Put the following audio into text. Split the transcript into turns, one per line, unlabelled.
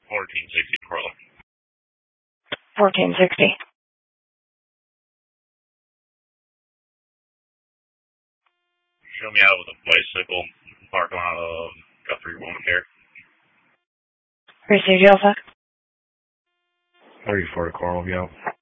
1460 Corolla.
1460.
Show me out with a bicycle parking lot of Guthrie Woman Care.
Received, Alpha.
34 Coral View.